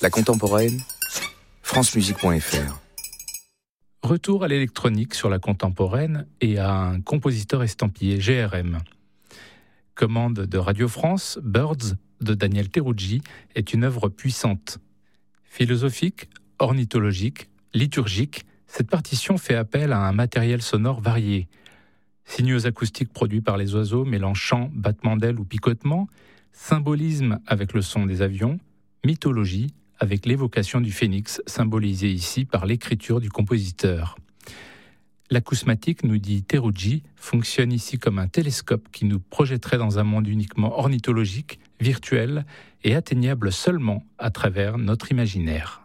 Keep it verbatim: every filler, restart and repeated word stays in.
La contemporaine, francemusique point f r. Retour à l'électronique sur la contemporaine et à un compositeur estampillé, G R M. Commande de Radio France, Birds de Daniel Teruggi est une œuvre puissante. Philosophique, ornithologique, liturgique, cette partition fait appel à un matériel sonore varié. Signaux acoustiques produits par les oiseaux mêlant chant, battement d'ailes ou picotement, symbolisme avec le son des avions, mythologie avec l'évocation du phénix, symbolisée ici par l'écriture du compositeur. L'acousmatique, nous dit Teruggi, fonctionne ici comme un télescope qui nous projetterait dans un monde uniquement ornithologique, virtuel et atteignable seulement à travers notre imaginaire.